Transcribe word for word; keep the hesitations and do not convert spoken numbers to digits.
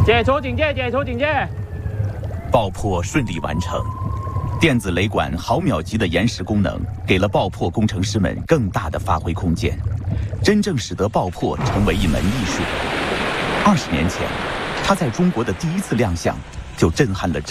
解除警戒，解除警戒。 爆破顺利完成。电子雷管毫秒级的延时功能，给了爆破工程师们更大的发挥空间，真正使得爆破成为一门艺术。二十年前，它在中国的第一次亮相，就震撼了